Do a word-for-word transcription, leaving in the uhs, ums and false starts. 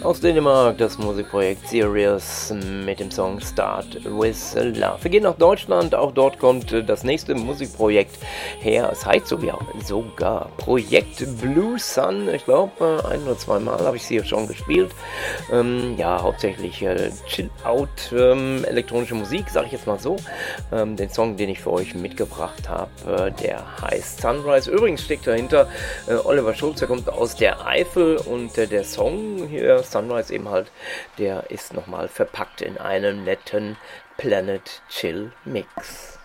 Aus Dänemark das Musikprojekt Sirius mit dem Song Start with Love. Wir gehen nach Deutschland, auch dort kommt das nächste Musikprojekt her. Es heißt sogar, sogar Projekt Blue Sun. Ich glaube, ein oder zwei Mal habe ich es hier schon gespielt. Ähm, ja, hauptsächlich äh, Chill-Out, ähm, elektronische Musik, sage ich jetzt mal so. Ähm, den Song, den ich für euch mitgebracht habe, äh, der heißt Sunrise. Übrigens steckt dahinter äh, Oliver Schulz, der kommt aus der Eifel und äh, der Song hier, Sunrise eben halt, der ist nochmal verpackt in einem netten Planet Chill Mix.